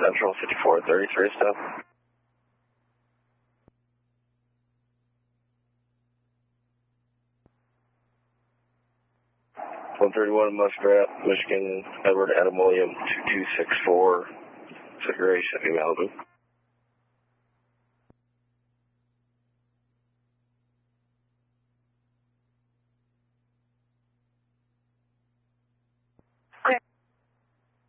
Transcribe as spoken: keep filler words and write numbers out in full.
Central, fifty-four thirty-three step. one thirty-one Muskrat, Michigan, Edward Adam William, two two six four, Figure eight, Chevy Malibu.